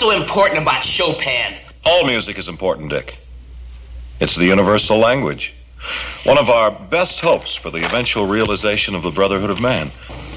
so important about Chopin? All music is important, Dick. It's the universal language. One of our best hopes for the eventual realization of the brotherhood of man.